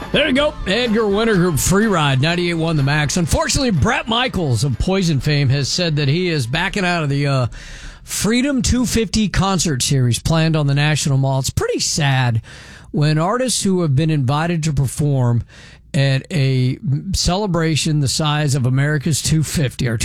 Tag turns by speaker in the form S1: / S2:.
S1: There you go. Edgar Winter Group Free Ride, 98.1 The Max. Unfortunately, Bret Michaels of Poison fame has said that he is backing out of the Freedom 250 concert series planned on the National Mall. It's pretty sad when artists who have been invited to perform at a celebration the size of America's 250 or